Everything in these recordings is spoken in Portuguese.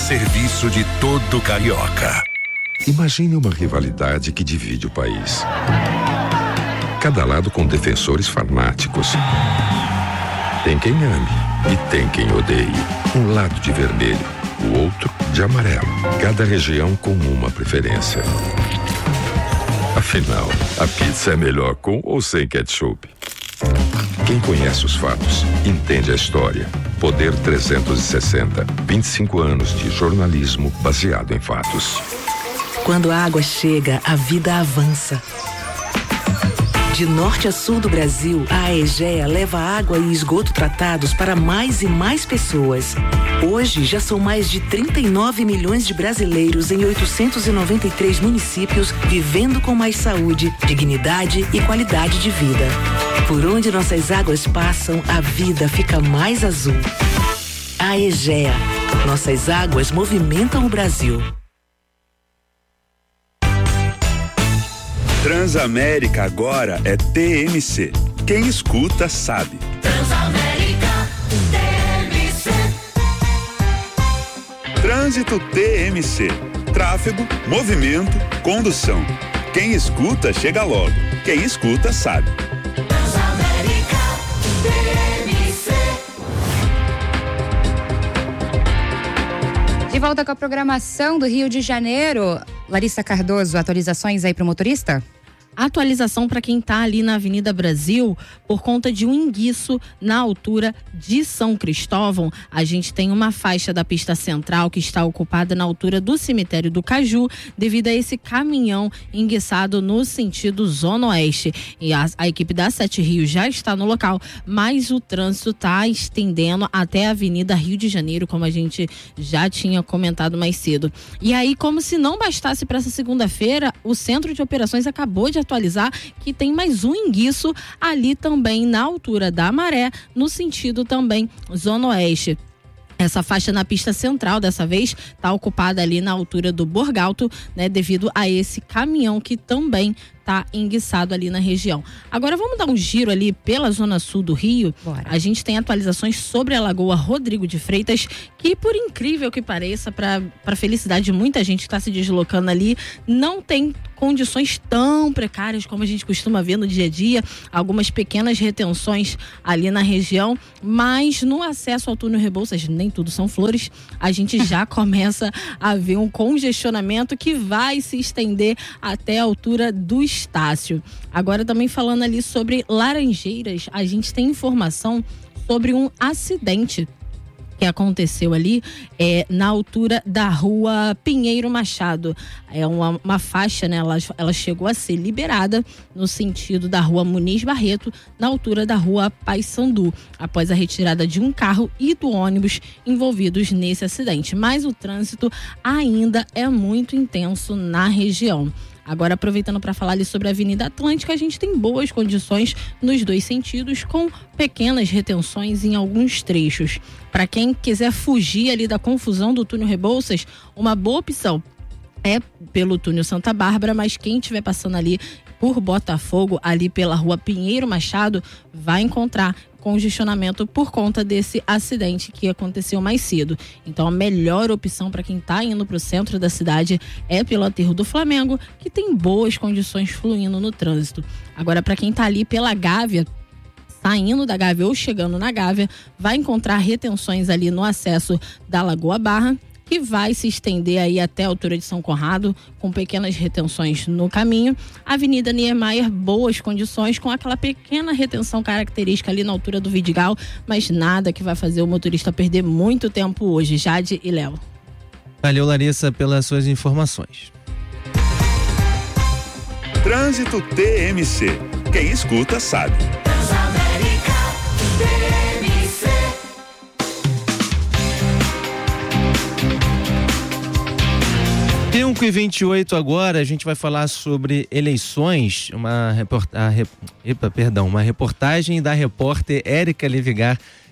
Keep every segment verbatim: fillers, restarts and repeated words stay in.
serviço de todo carioca. Imagine uma rivalidade que divide o país. Cada lado com defensores fanáticos. Tem quem ame e tem quem odeie. Um lado de vermelho, o outro de amarelo. Cada região com uma preferência. Afinal, a pizza é melhor com ou sem ketchup? Quem conhece os fatos, entende a história. Poder trezentos e sessenta, vinte e cinco anos de jornalismo baseado em fatos. Quando a água chega, a vida avança. De norte a sul do Brasil, a Aegea leva água e esgoto tratados para mais e mais pessoas. Hoje, já são mais de trinta e nove milhões de brasileiros em oitocentos e noventa e três municípios vivendo com mais saúde, dignidade e qualidade de vida. Por onde nossas águas passam, a vida fica mais azul. Aegea. Nossas águas movimentam o Brasil. Transamérica agora é T M C. Quem escuta sabe. Transamérica T M C. Trânsito T M C. Tráfego, movimento, condução. Quem escuta chega logo. Quem escuta sabe. Transamérica T M C. De volta com a programação do Rio de Janeiro. Larissa Cardoso, atualizações aí para o motorista? Atualização para quem está ali na Avenida Brasil, por conta de um enguiço na altura de São Cristóvão. A gente tem uma faixa da pista central que está ocupada na altura do cemitério do Caju, devido a esse caminhão enguiçado no sentido Zona Oeste. E a, a equipe da Sete Rios já está no local, mas o trânsito está estendendo até a Avenida Rio de Janeiro, como a gente já tinha comentado mais cedo. E aí, como se não bastasse para essa segunda-feira, o Centro de Operações acabou de atualizar que tem mais um enguiço ali também na altura da Maré, no sentido também Zona Oeste. Essa faixa na pista central, dessa vez, está ocupada ali na altura do Borgalto, né, devido a esse caminhão que também está enguiçado ali na região. Agora vamos dar um giro ali pela zona sul do Rio. Bora. A gente tem atualizações sobre a Lagoa Rodrigo de Freitas, que por incrível que pareça, para para felicidade de muita gente que está se deslocando ali, não tem condições tão precárias como a gente costuma ver no dia a dia, algumas pequenas retenções ali na região, mas no acesso ao túnel Rebouças, nem tudo são flores, a gente já começa a ver um congestionamento que vai se estender até a altura do Estácio. Agora também falando ali sobre Laranjeiras, a gente tem informação sobre um acidente que aconteceu ali é, na altura da rua Pinheiro Machado. É uma, uma faixa, né? Ela, ela chegou a ser liberada no sentido da rua Muniz Barreto, na altura da rua Paissandu, após a retirada de um carro e do ônibus envolvidos nesse acidente. Mas o trânsito ainda é muito intenso na região. Agora, aproveitando para falar ali sobre a Avenida Atlântica, a gente tem boas condições nos dois sentidos, com pequenas retenções em alguns trechos. Para quem quiser fugir ali da confusão do túnel Rebouças, uma boa opção é pelo túnel Santa Bárbara, mas quem estiver passando ali por Botafogo, ali pela rua Pinheiro Machado, vai encontrar congestionamento por conta desse acidente que aconteceu mais cedo. Então a melhor opção para quem está indo para o centro da cidade é pelo aterro do Flamengo, que tem boas condições fluindo no trânsito. Agora, para quem está ali pela Gávea, saindo da Gávea ou chegando na Gávea, vai encontrar retenções ali no acesso da Lagoa Barra, que vai se estender aí até a altura de São Conrado, com pequenas retenções no caminho. Avenida Niemeyer, boas condições, com aquela pequena retenção característica ali na altura do Vidigal, mas nada que vai fazer o motorista perder muito tempo hoje. Jade e Léo. Valeu, Larissa, pelas suas informações. Trânsito T M C. Quem escuta sabe. Transamérica T M C. cinco e vinte e oito agora, a gente vai falar sobre eleições, uma, reporta, rep, epa, perdão, uma reportagem da repórter Érica Levigar,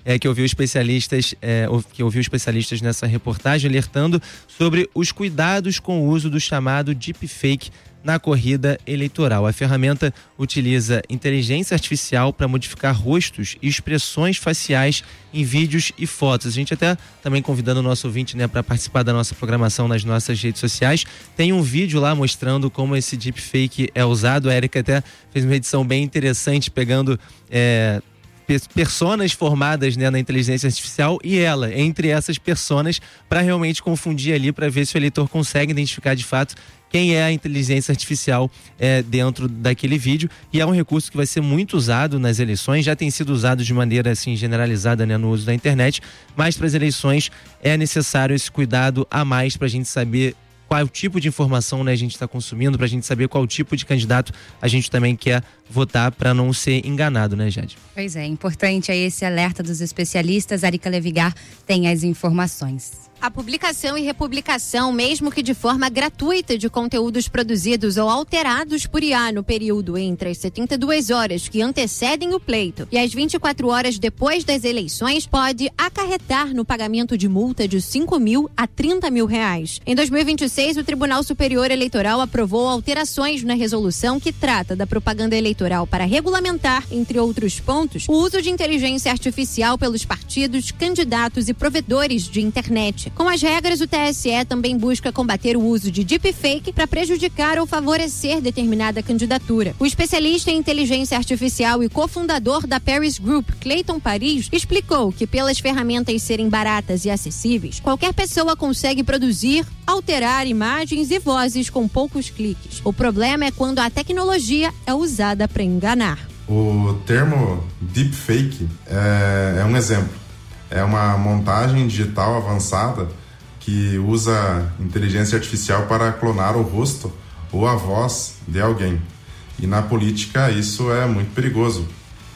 é, que ouviu especialistas, é, que ouviu especialistas nessa reportagem alertando sobre os cuidados com o uso do chamado deepfake na corrida eleitoral. A ferramenta utiliza inteligência artificial para modificar rostos e expressões faciais em vídeos e fotos. A gente até também convidando o nosso ouvinte, né, para participar da nossa programação nas nossas redes sociais. Tem um vídeo lá mostrando como esse deepfake é usado. A Érica até fez uma edição bem interessante, pegando é, personas formadas, né, na inteligência artificial e ela, entre essas personas, para realmente confundir ali, para ver se o eleitor consegue identificar de fato quem é a inteligência artificial é, dentro daquele vídeo. E é um recurso que vai ser muito usado nas eleições, já tem sido usado de maneira assim generalizada, né, no uso da internet, mas para as eleições é necessário esse cuidado a mais para a gente saber qual tipo de informação, né, a gente está consumindo, para a gente saber qual tipo de candidato a gente também quer votar para não ser enganado, né, Jade? Pois é, importante é esse alerta dos especialistas. Arica Levigar tem as informações. A publicação e republicação, mesmo que de forma gratuita, de conteúdos produzidos ou alterados por I A no período entre as setenta e duas horas que antecedem o pleito e as vinte e quatro horas depois das eleições, pode acarretar no pagamento de multa de cinco mil a trinta mil reais. Em dois mil e vinte e seis, o Tribunal Superior Eleitoral aprovou alterações na resolução que trata da propaganda eleitoral para regulamentar, entre outros pontos, o uso de inteligência artificial pelos partidos, candidatos e provedores de internet. Com as regras, o T S E também busca combater o uso de deepfake para prejudicar ou favorecer determinada candidatura. O especialista em inteligência artificial e cofundador da Paris Group, Clayton Paris, explicou que pelas ferramentas serem baratas e acessíveis, qualquer pessoa consegue produzir, alterar imagens e vozes com poucos cliques. O problema é quando a tecnologia é usada para enganar. O termo deepfake é, é um exemplo. É uma montagem digital avançada que usa inteligência artificial para clonar o rosto ou a voz de alguém. E na política isso é muito perigoso.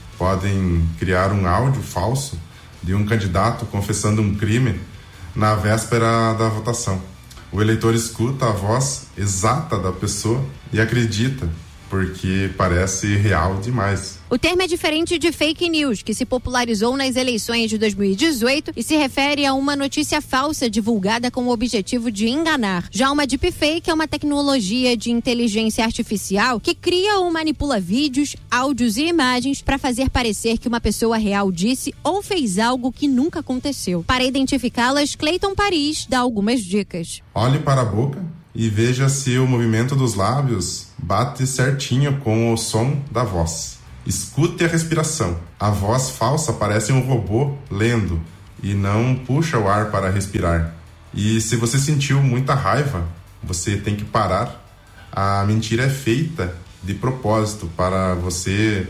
Podem criar um áudio falso de um candidato confessando um crime na véspera da votação. O eleitor escuta a voz exata da pessoa e acredita, porque parece real demais. O termo é diferente de fake news, que se popularizou nas eleições de dois mil e dezoito e se refere a uma notícia falsa divulgada com o objetivo de enganar. Já uma deepfake é uma tecnologia de inteligência artificial que cria ou manipula vídeos, áudios e imagens para fazer parecer que uma pessoa real disse ou fez algo que nunca aconteceu. Para identificá-las, Clayton Paris dá algumas dicas. Olhe para a boca e veja se o movimento dos lábios bate certinho com o som da voz. Escute a respiração. A voz falsa parece um robô lendo e não puxa o ar para respirar. E se você sentiu muita raiva, você tem que parar. A mentira é feita de propósito para você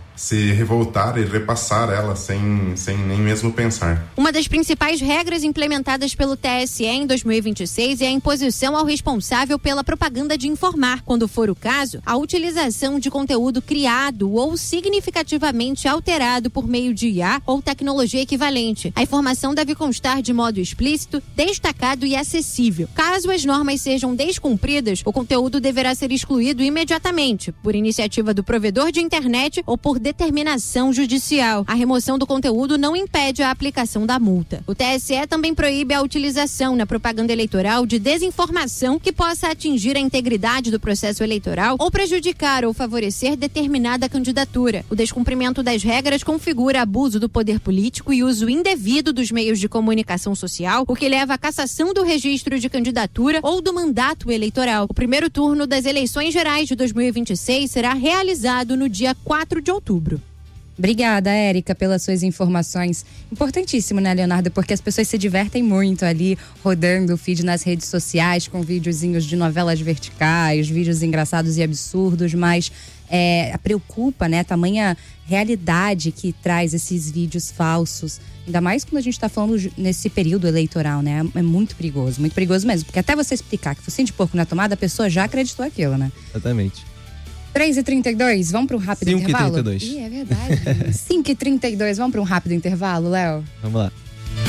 se revoltar e repassar ela sem, sem nem mesmo pensar. Uma das principais regras implementadas pelo T S E em dois mil e vinte e seis é a imposição ao responsável pela propaganda de informar, quando for o caso, a utilização de conteúdo criado ou significativamente alterado por meio de I A ou tecnologia equivalente. A informação deve constar de modo explícito, destacado e acessível. Caso as normas sejam descumpridas, o conteúdo deverá ser excluído imediatamente, por iniciativa do provedor de internet ou por determinação judicial. A remoção do conteúdo não impede a aplicação da multa. O T S E também proíbe a utilização na propaganda eleitoral de desinformação que possa atingir a integridade do processo eleitoral ou prejudicar ou favorecer determinada candidatura. O descumprimento das regras configura abuso do poder político e uso indevido dos meios de comunicação social, o que leva à cassação do registro de candidatura ou do mandato eleitoral. O primeiro turno das eleições gerais de dois mil e vinte e seis será realizado no dia quatro de outubro. Obrigada, Érica, pelas suas informações. Importantíssimo, né, Leonardo? Porque as pessoas se divertem muito ali, rodando o feed nas redes sociais, com videozinhos de novelas verticais, vídeos engraçados e absurdos, mas é, preocupa, né, a tamanha realidade que traz esses vídeos falsos. Ainda mais quando a gente está falando nesse período eleitoral, né? É muito perigoso, muito perigoso mesmo. Porque até você explicar que focinho de porco na tomada, a pessoa já acreditou aquilo, né? Exatamente. três e trinta e dois, vamos para um rápido cinco intervalo? cinco e trinta e dois. Ih, é verdade. cinco e trinta e dois, vamos para um rápido intervalo, Léo? Vamos lá.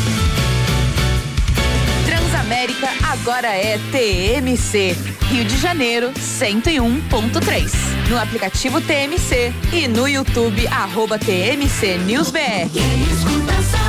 Transamérica agora é T M C. Rio de Janeiro, cento e um ponto três. No aplicativo T M C e no YouTube, arroba T M C News B R. Quem escuta sabe.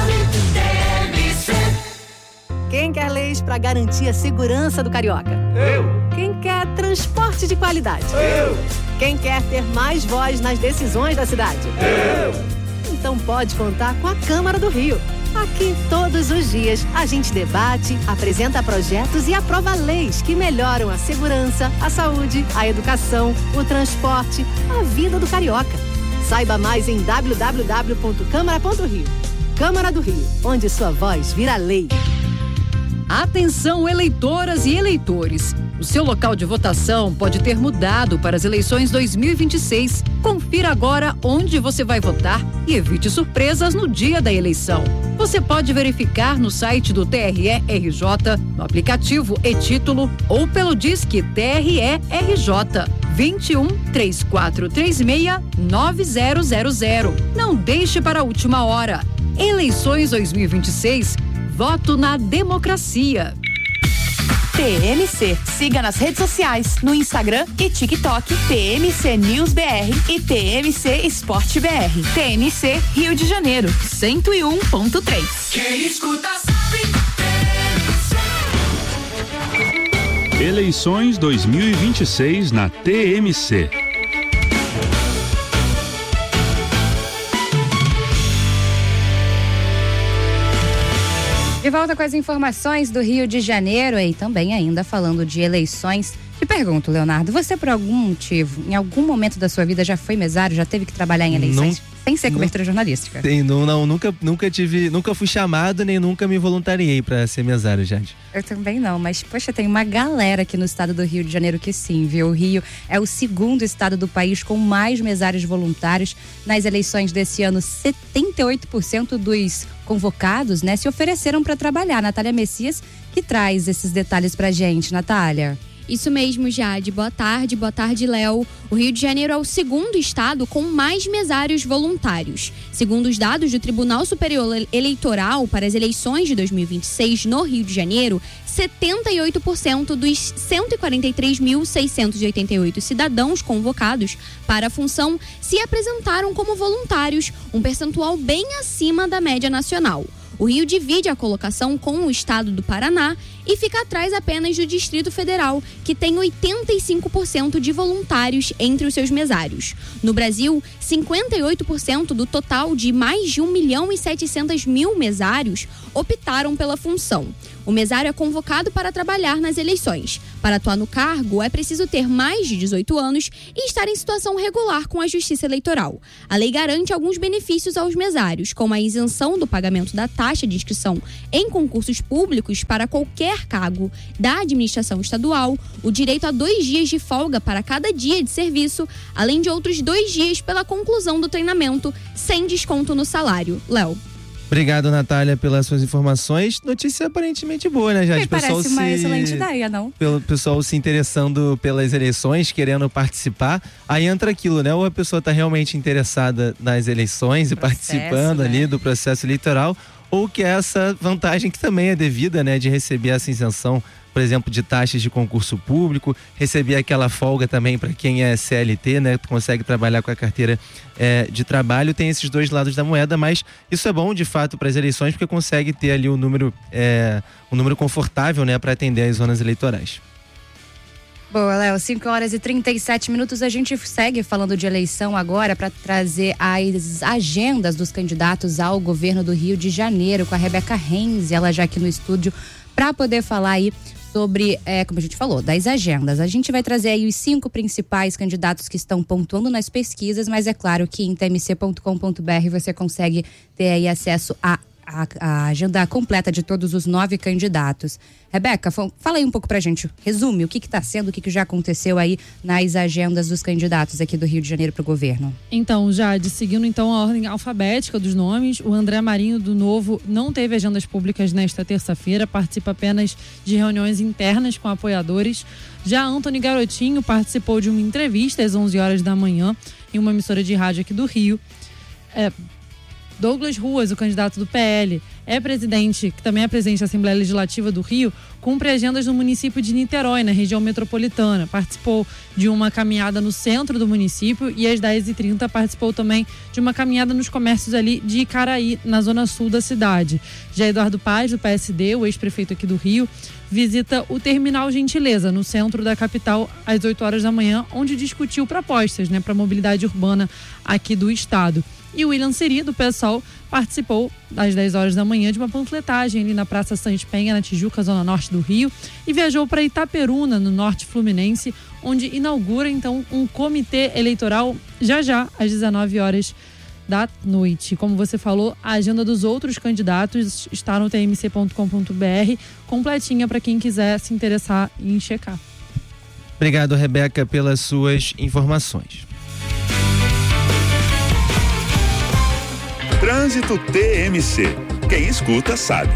Quem quer leis para garantir a segurança do carioca? Eu. Quem quer transporte de qualidade? Eu. Quem quer ter mais voz nas decisões da cidade? Eu. Então pode contar com a Câmara do Rio. Aqui, todos os dias, a gente debate, apresenta projetos e aprova leis que melhoram a segurança, a saúde, a educação, o transporte, a vida do carioca. Saiba mais em w w w ponto câmara ponto rio. Câmara do Rio, onde sua voz vira lei. Atenção, eleitoras e eleitores. O seu local de votação pode ter mudado para as eleições dois mil e vinte e seis. Confira agora onde você vai votar e evite surpresas no dia da eleição. Você pode verificar no site do T R E R J, no aplicativo e-Título ou pelo Disque T R E R J vinte e um, três quatro três seis, nove zero zero zero. Não deixe para a última hora. Eleições dois mil e vinte e seis. Voto na democracia. T M C. Siga nas redes sociais, no Instagram e TikTok, T M C News B R e T M C Esporte B R. T M C Rio de Janeiro, cento e um ponto três. Quem escuta sabe. Eleições dois mil e vinte e seis na T M C. De volta com as informações do Rio de Janeiro e também ainda falando de eleições. Te pergunto, Leonardo, você por algum motivo, em algum momento da sua vida já foi mesário, já teve que trabalhar em eleições? Não, sem ser cobertura não, jornalística? Tem, não, não, nunca, nunca tive, nunca fui chamado nem nunca me voluntariei para ser mesário, Jade. Eu também não, mas poxa, tem uma galera aqui no estado do Rio de Janeiro que sim, viu? O Rio é o segundo estado do país com mais mesários voluntários. Nas eleições desse ano, setenta e oito por cento dos convocados, né, se ofereceram para trabalhar. Natália Messias, que traz esses detalhes pra gente. Natália. Isso mesmo, Jade. Boa tarde, boa tarde, Léo. O Rio de Janeiro é o segundo estado com mais mesários voluntários. Segundo os dados do Tribunal Superior Eleitoral para as eleições de dois mil e vinte e seis no Rio de Janeiro, setenta e oito por cento dos cento e quarenta e três mil, seiscentos e oitenta e oito cidadãos convocados para a função se apresentaram como voluntários, um percentual bem acima da média nacional. O Rio divide a colocação com o estado do Paraná e fica atrás apenas do Distrito Federal, que tem oitenta e cinco por cento de voluntários entre os seus mesários. No Brasil, cinquenta e oito por cento do total de mais de um milhão e setecentos mil mesários optaram pela função. O mesário é convocado para trabalhar nas eleições. Para atuar no cargo, é preciso ter mais de dezoito anos e estar em situação regular com a Justiça Eleitoral. A lei garante alguns benefícios aos mesários, como a isenção do pagamento da taxa de inscrição em concursos públicos para qualquer cargo da administração estadual, o direito a dois dias de folga para cada dia de serviço, além de outros dois dias pela conclusão do treinamento, sem desconto no salário. Léo. Obrigado, Natália, pelas suas informações. Notícia aparentemente boa, né, Jade? Parece pessoal uma se... excelente ideia, não? Pelo pessoal se interessando pelas eleições, querendo participar. Aí entra aquilo, né? Ou a pessoa está realmente interessada nas eleições e participando, né, ali do processo eleitoral, ou que essa vantagem que também é devida, né, de receber essa isenção, por exemplo, de taxas de concurso público, receber aquela folga também para quem é C L T, né, consegue trabalhar com a carteira é, de trabalho. Tem esses dois lados da moeda, mas isso é bom de fato para as eleições, porque consegue ter ali um número, é, um número confortável, né, para atender as zonas eleitorais. Boa, Léo, cinco horas e trinta e sete minutos. A gente segue falando de eleição agora para trazer as agendas dos candidatos ao governo do Rio de Janeiro com a Rebeca Renzi, ela já aqui no estúdio, para poder falar aí sobre, é, como a gente falou, das agendas. A gente vai trazer aí os cinco principais candidatos que estão pontuando nas pesquisas, mas é claro que em t m c ponto com ponto b r você consegue ter aí acesso a A, a agenda completa de todos os nove candidatos. Rebeca, fala aí um pouco pra gente, resume o que está sendo, o que, que já aconteceu aí nas agendas dos candidatos aqui do Rio de Janeiro para o governo. Então, Jade, seguindo então a ordem alfabética dos nomes, o André Marinho do Novo não teve agendas públicas nesta terça-feira, participa apenas de reuniões internas com apoiadores. Já Antony Garotinho participou de uma entrevista às onze horas da manhã em uma emissora de rádio aqui do Rio. É, Douglas Ruas, o candidato do P L, é presidente, que também é presidente da Assembleia Legislativa do Rio, cumpre agendas no município de Niterói, na região metropolitana. Participou de uma caminhada no centro do município e às dez e trinta participou também de uma caminhada nos comércios ali de Icaraí, na zona sul da cidade. Já Eduardo Paz, do P S D, o ex-prefeito aqui do Rio, visita o Terminal Gentileza, no centro da capital, às oito horas da manhã, onde discutiu propostas, né, para a mobilidade urbana aqui do estado. E o William Seri, do PSOL, participou às dez horas da manhã de uma panfletagem ali na Praça Santos Penha, na Tijuca, zona norte do Rio, e viajou para Itaperuna, no norte fluminense, onde inaugura então um comitê eleitoral já já, às dezenove horas da noite. Como você falou, a agenda dos outros candidatos está no t m c ponto com ponto b r, completinha para quem quiser se interessar em checar. Obrigado, Rebeca, pelas suas informações. Trânsito T M C. Quem escuta sabe.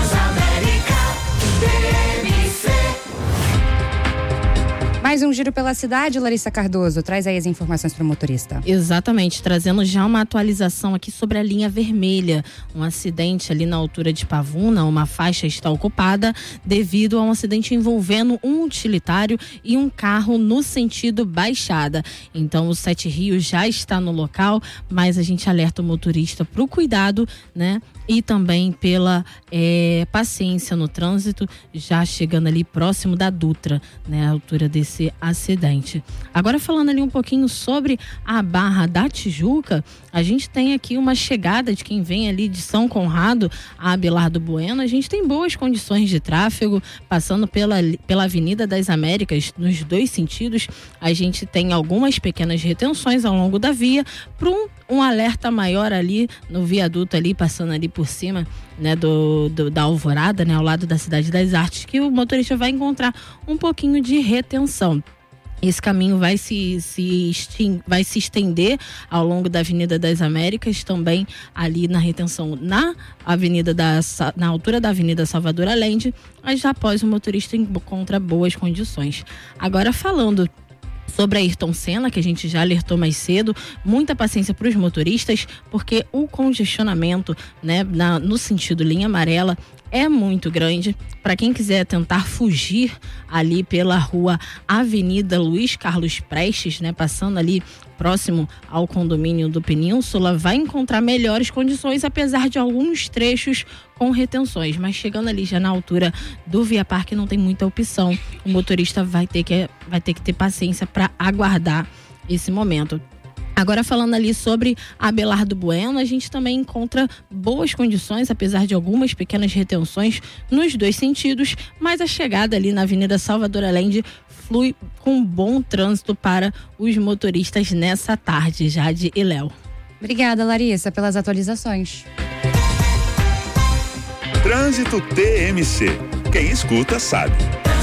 Mais um giro pela cidade, Larissa Cardoso. Traz aí as informações para o motorista. Exatamente, trazendo já uma atualização aqui sobre a linha vermelha. Um acidente ali na altura de Pavuna, uma faixa está ocupada devido a um acidente envolvendo um utilitário e um carro no sentido Baixada. Então o Sete Rios já está no local, mas a gente alerta o motorista para o cuidado, né? E também pela é, paciência no trânsito, já chegando ali próximo da Dutra, né, a altura desse acidente. Agora falando ali um pouquinho sobre a Barra da Tijuca, a gente tem aqui uma chegada de quem vem ali de São Conrado a Abelardo Bueno. A gente tem boas condições de tráfego, passando pela, pela Avenida das Américas, nos dois sentidos. A gente tem algumas pequenas retenções ao longo da via, para um, um alerta maior ali no viaduto ali, passando ali por cima, né, do, do, da Alvorada, né, ao lado da Cidade das Artes, que o motorista vai encontrar um pouquinho de retenção. Esse caminho vai se, se, vai se estender ao longo da Avenida das Américas, também ali na retenção na Avenida da, na altura da Avenida Salvador Allende, mas já após o motorista encontra boas condições. Agora falando sobre a Ayrton Senna, que a gente já alertou mais cedo, muita paciência para os motoristas, porque o congestionamento, né, na, no sentido linha amarela é muito grande. Para quem quiser tentar fugir ali pela rua Avenida Luiz Carlos Prestes, né, passando ali próximo ao condomínio do Península, vai encontrar melhores condições, apesar de alguns trechos com retenções, mas chegando ali já na altura do Via Parque não tem muita opção. O motorista vai ter que, vai ter, que ter paciência para aguardar esse momento. Agora falando ali sobre Abelardo Bueno, a gente também encontra boas condições, apesar de algumas pequenas retenções nos dois sentidos, mas a chegada ali na Avenida Salvador Allende flui com bom trânsito para os motoristas nessa tarde, Jade e Léo. Obrigada, Larissa, pelas atualizações. Trânsito T M C. Quem escuta sabe.